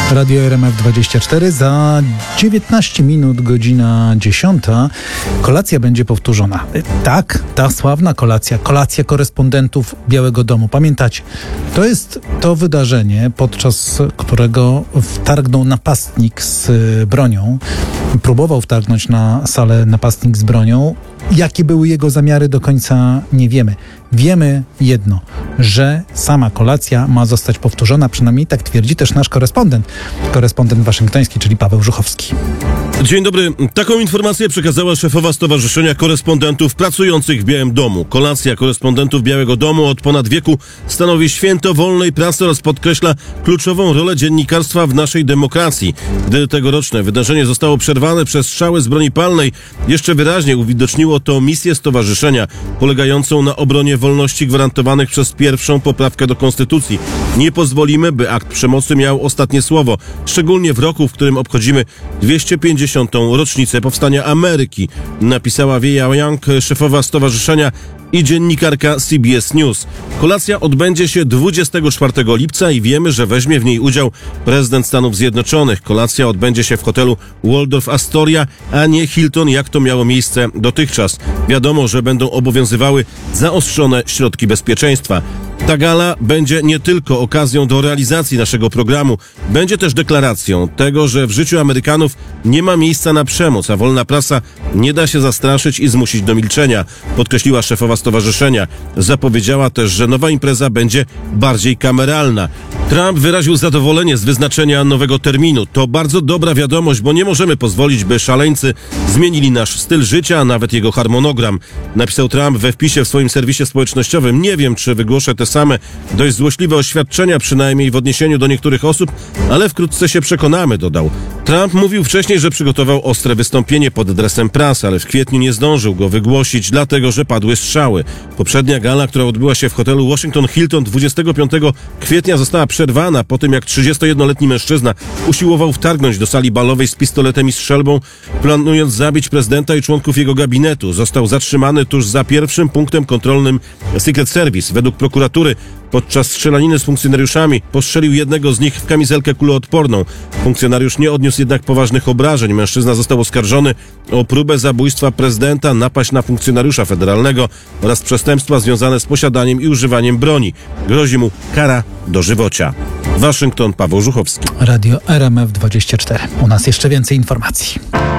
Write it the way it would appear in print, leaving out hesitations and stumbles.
Radio RMF24 za 19 minut, godzina 10. Kolacja będzie powtórzona. Tak, ta sławna kolacja korespondentów Białego Domu. Pamiętacie, to jest to wydarzenie, podczas którego wtargnął napastnik z bronią. Próbował wtargnąć na salę napastnik z bronią. Jakie były jego zamiary, do końca nie wiemy. Wiemy jedno, że sama kolacja ma zostać powtórzona, przynajmniej tak twierdzi też nasz korespondent waszyngtoński, czyli Paweł Żuchowski. Dzień dobry. Taką informację przekazała szefowa Stowarzyszenia Korespondentów Pracujących w Białym Domu. Kolacja korespondentów Białego Domu od ponad wieku stanowi święto wolnej prasy oraz podkreśla kluczową rolę dziennikarstwa w naszej demokracji. Gdy tegoroczne wydarzenie zostało przerwane przez strzały z broni palnej, jeszcze wyraźniej uwidoczniło to misję stowarzyszenia, polegającą na obronie wolności gwarantowanych przez pierwszą poprawkę do Konstytucji. Nie pozwolimy, by akt przemocy miał ostatnie słowo, szczególnie w roku, w którym obchodzimy 250. rocznicę powstania Ameryki, napisała Wieja Young, szefowa stowarzyszenia i dziennikarka CBS News. Kolacja odbędzie się 24 lipca i wiemy, że weźmie w niej udział prezydent Stanów Zjednoczonych. Kolacja odbędzie się w hotelu Waldorf Astoria, a nie Hilton, jak to miało miejsce dotychczas. Wiadomo, że będą obowiązywały zaostrzone środki bezpieczeństwa. Ta gala będzie nie tylko okazją do realizacji naszego programu, będzie też deklaracją tego, że w życiu Amerykanów nie ma miejsca na przemoc, a wolna prasa nie da się zastraszyć i zmusić do milczenia, podkreśliła szefowa stowarzyszenia. Zapowiedziała też, że nowa impreza będzie bardziej kameralna. Trump wyraził zadowolenie z wyznaczenia nowego terminu. To bardzo dobra wiadomość, bo nie możemy pozwolić, by szaleńcy zmienili nasz styl życia, a nawet jego harmonogram. Napisał Trump we wpisie w swoim serwisie społecznościowym. Nie wiem, czy wygłoszę te same dość złośliwe oświadczenia, przynajmniej w odniesieniu do niektórych osób, ale wkrótce się przekonamy, dodał. Trump mówił wcześniej, że przygotował ostre wystąpienie pod adresem prasy, ale w kwietniu nie zdążył go wygłosić, dlatego że padły strzały. Poprzednia gala, która odbyła się w hotelu Washington Hilton 25 kwietnia, została przerwana po tym, jak 31-letni mężczyzna usiłował wtargnąć do sali balowej z pistoletem i strzelbą, planując zabić prezydenta i członków jego gabinetu. Został zatrzymany tuż za pierwszym punktem kontrolnym Secret Service. Według prokuratury podczas strzelaniny z funkcjonariuszami postrzelił jednego z nich w kamizelkę kuloodporną. Funkcjonariusz nie odniósł jednak poważnych obrażeń. Mężczyzna został oskarżony o próbę zabójstwa prezydenta, napaść na funkcjonariusza federalnego oraz przestępstwa związane z posiadaniem i używaniem broni. Grozi mu kara dożywocia. Waszyngton, Paweł Żuchowski. Radio RMF24. U nas jeszcze więcej informacji.